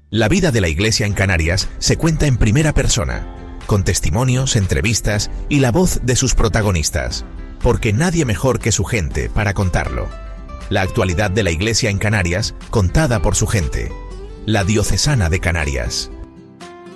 La vida de la Iglesia en Canarias se cuenta en primera persona, con testimonios, entrevistas y la voz de sus protagonistas, porque nadie mejor que su gente para contarlo. La actualidad de la Iglesia en Canarias, contada por su gente. La Diocesana de Canarias.